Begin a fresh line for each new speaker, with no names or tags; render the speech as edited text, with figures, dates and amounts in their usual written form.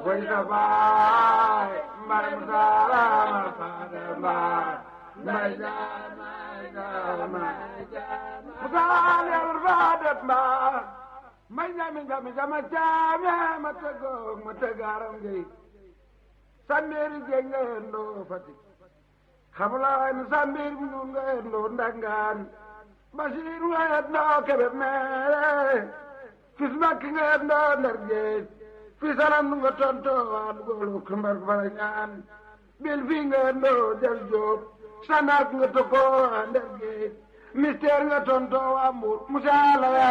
way sa baay mbay mu saama faade mbaay mbay jaama jaama mu saama faade mbaay mbay jaami jaami jaama jaame ma tëggoog ma tëggaaram gay sambeeri jeeg nga yendoo Fatick xamulaay ni sambeeri bu ñuul nga yendoo Ndangaan Basiir nga yendoo Kébémer fis Makki nga yendoo Ndar Géej fi salam nga tontoo waa Louga kumbar fara ñaan bil fii nga yendoo Jal Joob Sanaak nga tokkoo waa Ndar Géej mystère nga tontoo waa Mbuur musaala